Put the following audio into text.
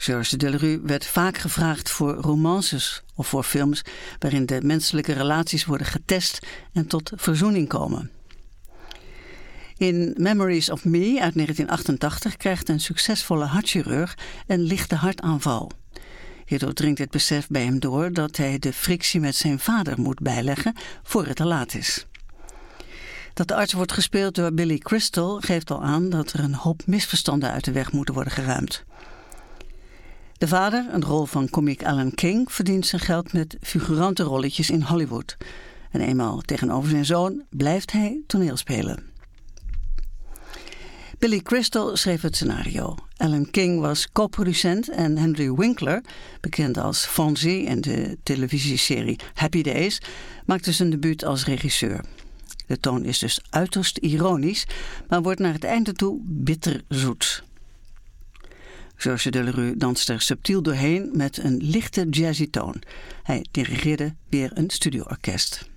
Georges Delerue werd vaak gevraagd voor romances of voor films waarin de menselijke relaties worden getest en tot verzoening komen. In Memories of Me uit 1988 krijgt een succesvolle hartchirurg een lichte hartaanval. Hierdoor dringt het besef bij hem door dat hij de frictie met zijn vader moet bijleggen voor het te laat is. Dat de arts wordt gespeeld door Billy Crystal geeft al aan dat er een hoop misverstanden uit de weg moeten worden geruimd. De vader, een rol van komiek Alan King, verdient zijn geld met figurante rolletjes in Hollywood. En eenmaal tegenover zijn zoon blijft hij toneelspelen. Billy Crystal schreef het scenario. Alan King was co-producent en Henry Winkler, bekend als Fonzie in de televisieserie Happy Days, maakte zijn debuut als regisseur. De toon is dus uiterst ironisch, maar wordt naar het einde toe bitterzoet. Georges Delerue danst er subtiel doorheen met een lichte jazzy toon. Hij dirigeerde weer een studioorkest.